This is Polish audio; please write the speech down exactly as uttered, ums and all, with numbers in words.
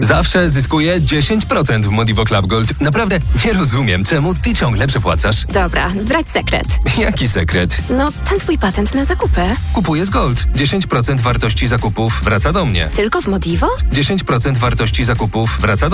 Zawsze zyskuję dziesięć procent w Modivo Club Gold. Naprawdę nie rozumiem, czemu ty ciągle przepłacasz. Dobra, zdradź sekret. Jaki sekret? No, ten twój patent na zakupy. Kupuję z Gold. dziesięć procent wartości zakupów wraca do mnie. Tylko w Modivo? dziesięć procent wartości zakupów wraca do